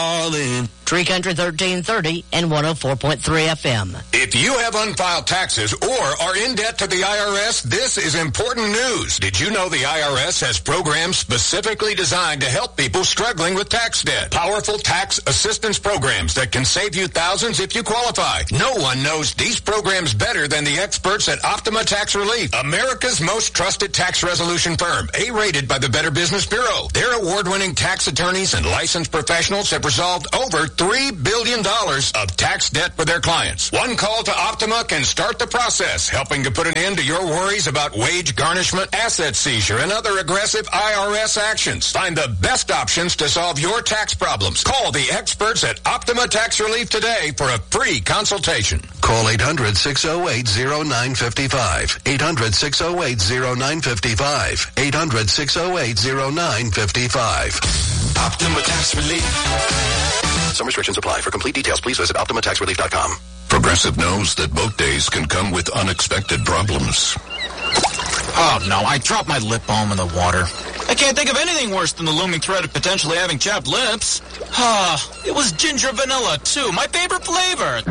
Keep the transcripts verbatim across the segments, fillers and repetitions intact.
All in. Tree Country thirteen thirty and one oh four point three F M. If you have unfiled taxes or are in debt to the I R S, this is important news. Did you know the I R S has programs specifically designed to help people struggling with tax debt? Powerful tax assistance programs that can save you thousands if you qualify. No one knows these programs better than the experts at Optima Tax Relief, America's most trusted tax resolution firm, A-rated by the Better Business Bureau. Their award-winning tax attorneys and licensed professionals have resolved over three billion dollars of tax debt for their clients. One call to Optima can start the process, helping to put an end to your worries about wage garnishment, asset seizure, and other aggressive I R S actions. Find the best options to solve your tax problems. Call the experts at Optima Tax Relief today for a free consultation. Call eight hundred, six oh eight, oh nine five five. eight hundred, six oh eight, oh nine five five. eight hundred, six oh eight, oh nine five five. Optima Tax Relief. Some restrictions apply. For complete details, please visit Optima Tax Relief dot com. Progressive knows that boat days can come with unexpected problems. Oh, no, I dropped my lip balm in the water. I can't think of anything worse than the looming threat of potentially having chapped lips. Ah, it was ginger vanilla, too, my favorite flavor.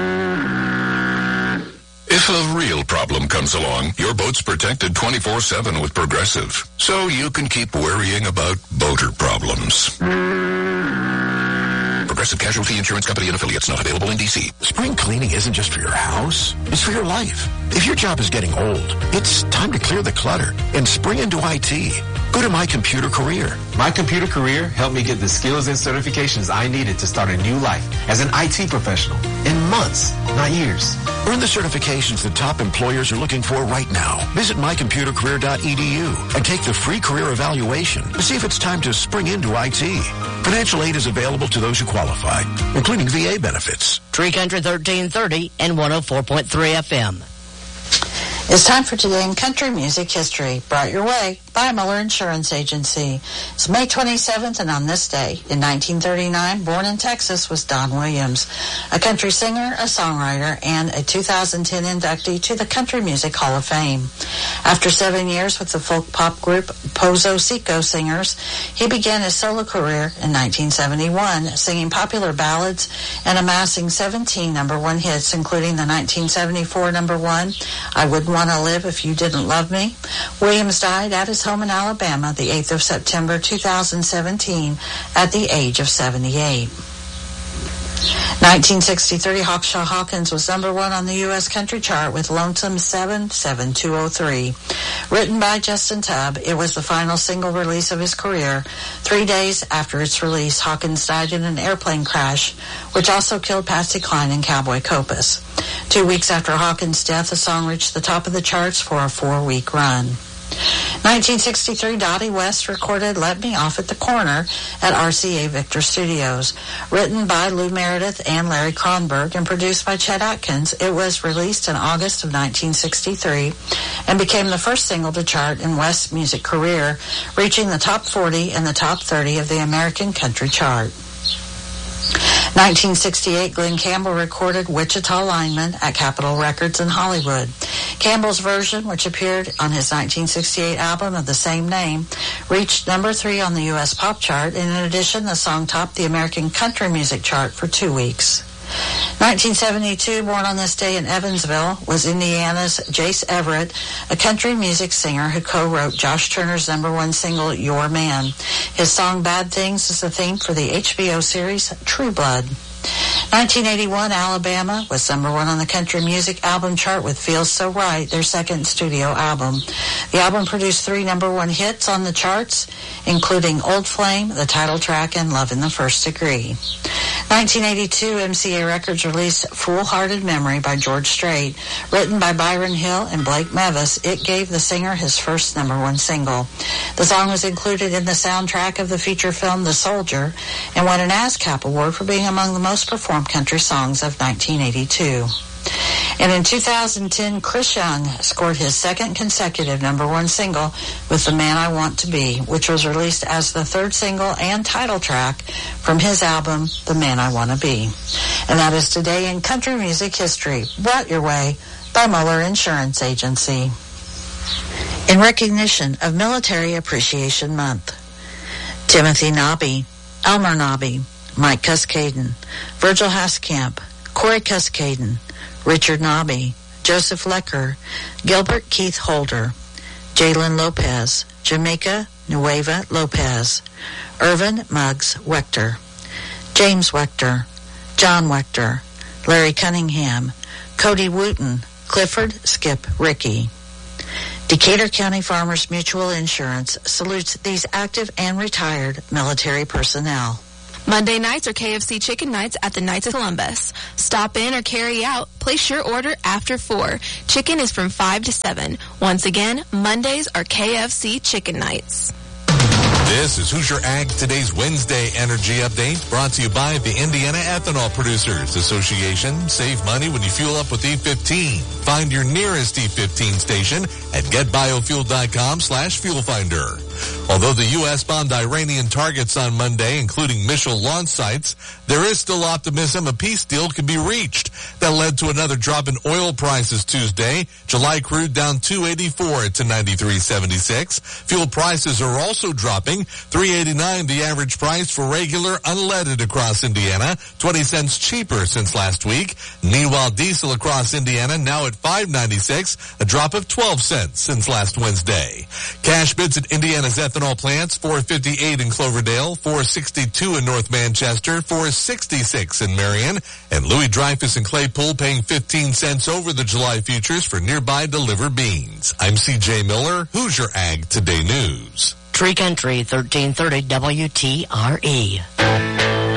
If a real problem comes along, your boat's protected twenty-four seven with Progressive, so you can keep worrying about boater problems. Progressive Casualty Insurance Company and affiliates, not available in D C. Spring cleaning isn't just for your house, it's for your life. If your job is getting old, it's time to clear the clutter and spring into I T. Go to My Computer Career. My Computer Career helped me get the skills and certifications I needed to start a new life as an I T professional in months, not years. Earn the certifications that top employers are looking for right now. Visit my computer career dot e d u and take the free career evaluation to see if it's time to spring into I T. Financial aid is available to those who qualify, including V A benefits. Tree Country thirteen thirty and one oh four point three F M. It's time for Today in Country Music History, brought your way by Miller Insurance Agency. It's May twenty-seventh, and on this day, in nineteen thirty-nine, born in Texas, was Don Williams, a country singer, a songwriter, and a two thousand ten inductee to the Country Music Hall of Fame. After seven years with the folk pop group Pozo Seco Singers, he began his solo career in nineteen seventy-one, singing popular ballads and amassing seventeen number one hits, including the nineteen seventy-four number one, I Wouldn't Want to Live If You Didn't Love Me. Williams died at his home in Alabama the eighth of September two thousand seventeen at the age of seventy-eight. nineteen sixty-three, Hawkshaw Hawkins was number one on the U S country chart with Lonesome seven seven two oh three. Written by Justin Tubb, it was the final single release of his career. Three days after its release, Hawkins died in an airplane crash, which also killed Patsy Cline and Cowboy Copas. Two weeks after Hawkins' death, the song reached the top of the charts for a four-week run. nineteen sixty-three, Dottie West recorded Let Me Off at the Corner at R C A Victor Studios. Written by Lou Meredith and Larry Kronberg and produced by Chet Atkins, it was released in August of nineteen sixty-three and became the first single to chart in West's music career, reaching the top forty and the top thirty of the American country chart. nineteen sixty-eight, Glenn Campbell recorded Wichita Lineman at Capitol Records in Hollywood. Campbell's version, which appeared on his nineteen sixty-eight album of the same name, reached number three on the U S pop chart, and in addition, the song topped the American country music chart for two weeks. nineteen seventy-two, born on this day in Evansville, was Indiana's Jace Everett, a country music singer who co-wrote Josh Turner's number one single, Your Man. His song Bad Things is the theme for the H B O series True Blood. nineteen eighty-one, Alabama was number one on the country music album chart with Feels So Right, their second studio album. The album produced three number one hits on the charts, including Old Flame, the title track, and Love in the First Degree. nineteen eighty-two, M C A Records released Fool-Hearted Memory by George Strait. Written by Byron Hill and Blake Mevis, it gave the singer his first number one single. The song was included in the soundtrack of the feature film The Soldier and won an ASCAP award for being among the most performed country songs of nineteen eighty-two. And in two thousand ten, Chris Young scored his second consecutive number one single with The Man I Want to Be, which was released as the third single and title track from his album, The Man I Want to Be. And that is Today in Country Music History, brought your way by Muller Insurance Agency. In recognition of Military Appreciation Month, Timothy Nobby, Elmer Nobby, Mike Cuskaden, Virgil Haskamp, Corey Cuskaden, Richard Nobby, Joseph Lecker, Gilbert Keith Holder, Jalen Lopez, Jamaica Nueva Lopez, Irvin Muggs Wechter, James Wechter, John Wechter, Larry Cunningham, Cody Wooten, Clifford Skip Rickey. Decatur County Farmers Mutual Insurance salutes these active and retired military personnel. Monday nights are K F C Chicken Nights at the Knights of Columbus. Stop in or carry out. Place your order after four. Chicken is from five to seven. Once again, Mondays are K F C Chicken Nights. This is Hoosier Ag Today's Wednesday Energy Update, brought to you by the Indiana Ethanol Producers Association. Save money when you fuel up with E fifteen. Find your nearest E fifteen station at getbiofuel.com slash fuel finder. Although the U S bombed Iranian targets on Monday, including missile launch sites, there is still optimism a peace deal could be reached. That led to another drop in oil prices Tuesday. July crude down two eighty-four to ninety-three seventy-six. Fuel prices are also dropping. three eighty-nine the average price for regular unleaded across Indiana, twenty cents cheaper since last week. Meanwhile, diesel across Indiana now at five ninety-six, a drop of twelve cents since last Wednesday. Cash bids at Indiana's ethanol plants, four fifty-eight in Cloverdale, four sixty-two in North Manchester, four sixty-six in Marion, and Louis Dreyfus and Claypool paying fifteen cents over the July futures for nearby deliver beans. I'm C J Miller, Hoosier Ag Today News. Tree Country, thirteen thirty W T R E.